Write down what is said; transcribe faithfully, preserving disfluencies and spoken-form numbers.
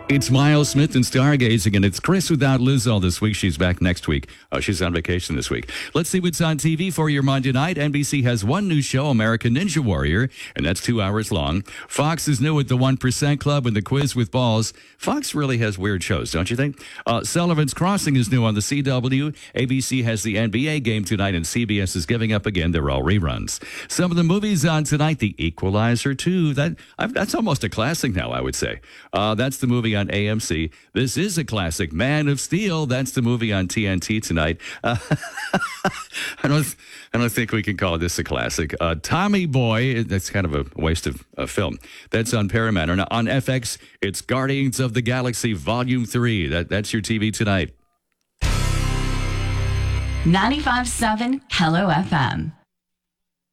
It's Miles Smith and Stargazing, and it's Chris without Lizzo this week. She's back next week. Oh, she's on vacation this week. Let's see what's on T V for your Monday night. N B C has one new show, American Ninja Warrior, and that's two hours long. Fox is new with the one percent Club and the Quiz with Balls. Fox really has weird shows, don't you think? Uh, Sullivan's Crossing is new on the C W. A B C has the N B A game tonight, and C B S is giving up again. They're all reruns. Some of the movies on tonight, The Equalizer two. That I've, That's almost a classic now, I would say. Uh, that's the movie on A M C. This is a classic. Man of Steel. That's the movie on T N T tonight. Uh, I don't. I don't think we can call this a classic. Uh, Tommy Boy. That's kind of a waste of a film. That's on Paramount. And on F X, it's Guardians of the Galaxy Volume Three. That that's your T V tonight. ninety-five point seven Hello F M.